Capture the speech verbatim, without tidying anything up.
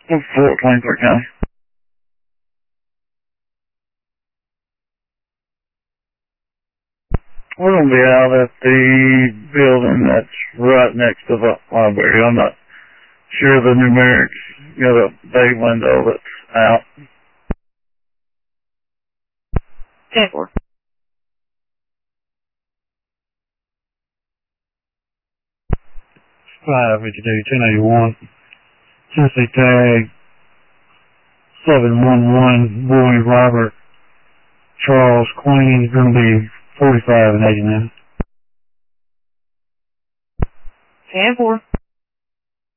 Fort Plainport County. We're going to be out at the building that's right next to the library. I'm not sure the numerics. Got a bay window that's out. ten four. Five, what you do, ten eighty-one. Tennessee tag, seven one one, Boy Robert Charles Queen, is going to be forty-five and eighty-nine. ten four.